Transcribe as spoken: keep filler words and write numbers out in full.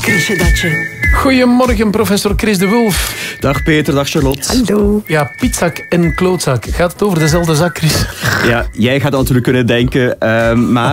Chrisje Datje. Goedemorgen, professor Chris de Wulf. Dag Peter, dag Charlotte. Hallo. Ja, pietzak en klootzak. Gaat het over dezelfde zak, Chris? Ja, jij gaat natuurlijk kunnen denken, uh, maar